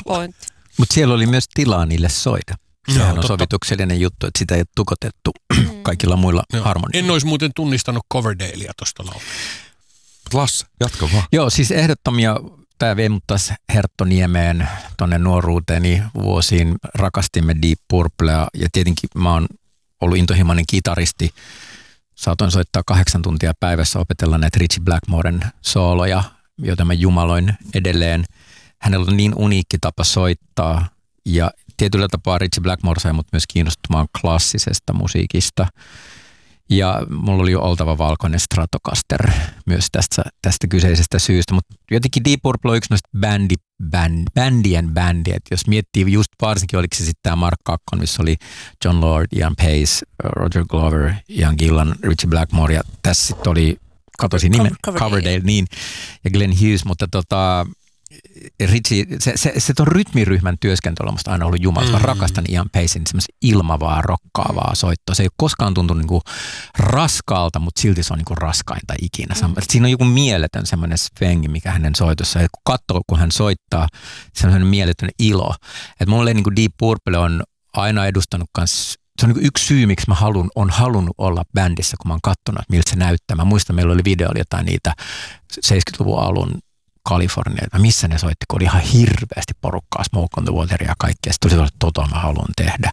pointti. Mutta siellä oli myös tilaa niille soida. Sehän on sovituksellinen juttu, että sitä ei ole tukotettu kaikilla muilla harmonioilla. En olisi muuten tunnistanut Coverdalea tuosta laulasta. Lasse, jatka vaan. Joo, siis ehdottomia. Tämä vei mut taas Herttoniemeen tuonne nuoruuteeni vuosiin. Rakastimme Deep Purplea ja tietenkin mä oon ollut intohimoinen kitaristi. Saatoin soittaa 8 tuntia päivässä, opetella näitä Ritchie Blackmoren sooloja, joita mä jumaloin edelleen. Hänellä on niin uniikki tapa soittaa ja tietyllä tapaa Ritchie Blackmore sai mut myös kiinnostumaan klassisesta musiikista. Ja mulla oli jo oltava valkoinen Stratocaster myös tästä kyseisestä syystä, mutta jotenkin Deep Purple on yksi noista bändien bändi, että jos miettii just varsinkin, oliko se sitten tämä Mark II, missä oli John Lord, Ian Pace, Roger Glover, Ian Gillan, Ritchie Blackmore ja tässä sitten oli, katosin nimen, Coverdale, niin, ja Glenn Hughes, mutta Ritchie, se ton rytmiryhmän työskentely on musta aina ollut jumala. Mä rakastan Ian Pacen semmoista ilmavaa, rokkaavaa soittoa. Se ei ole koskaan tuntunut niinku raskaalta, mutta silti se on niinku raskainta ikinä. Siinä on joku mieletön semmoinen svengi, mikä hänen soitossa. Ja kun katsoo, kun hän soittaa, se on semmoinen mieletön ilo. Että mulle niinku Deep Purple on aina edustanut kans. Se on niin yksi syy, miksi mä on halunnut olla bändissä, kun mä oon katsonut, miltä se näyttää. Mä muistan, meillä oli videolla jotain niitä 70-luvun alun Kalifornia, missä ne soitti, kun oli ihan hirveästi porukkaa, Smoke on the Wateria ja kaikkea. Sitten tuli sellaista, mä haluan tehdä.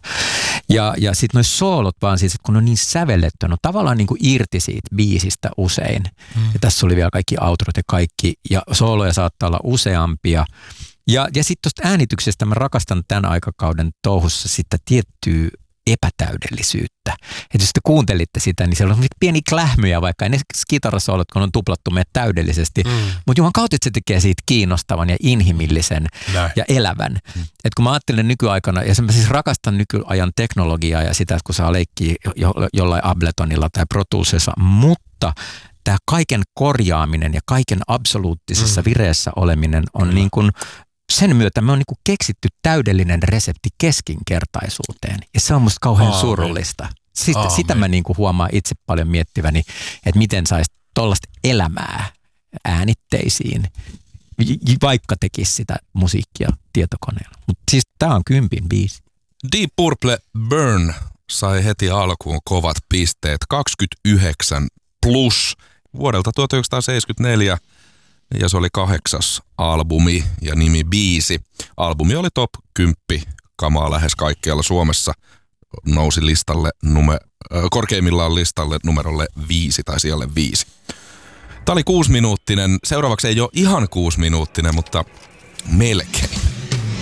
Ja sitten noi soolot vaan siis, että kun on niin sävelletty, on tavallaan niin kuin irti siitä biisistä usein. Ja tässä oli vielä kaikki outrot ja kaikki, ja sooloja saattaa olla useampia. Ja sitten tuosta äänityksestä mä rakastan tämän aikakauden touhussa sitä tiettyä epätäydellisyyttä. Että jos te kuuntelitte sitä, niin siellä on pieni klähmyjä, vaikka ne kitarasoolot, kun on tuplattu meidät täydellisesti. Mutta juman kautta se tekee siitä kiinnostavan ja inhimillisen ja elävän. Että kun mä ajattelen nykyaikana, ja mä siis rakastan nykyajan teknologiaa ja sitä, kun saa leikkiä jollain Abletonilla tai Pro Toolsissa, mutta tämä kaiken korjaaminen ja kaiken absoluuttisessa vireessä oleminen on niin kuin sen myötä me on niinku keksitty täydellinen resepti keskinkertaisuuteen. Ja se on musta kauhean surullista. Sitä mä niinku huomaan itse paljon miettiväni, että miten saisi tollaista elämää äänitteisiin, vaikka tekisi sitä musiikkia tietokoneella. Mutta siis tää on 10 biisi. Deep Purple Burn sai heti alkuun kovat pisteet, 29 plus vuodelta 1974. Ja se oli 8. albumi ja nimi Biisi. Albumi oli top 10 kamaa lähes kaikkialla Suomessa. Nousi listalle korkeimmillaan listalle numerolle 5 tai sijalle 5. Tämä oli 6-minuuttinen. Seuraavaksi ei ole ihan 6-minuuttinen, mutta melkein.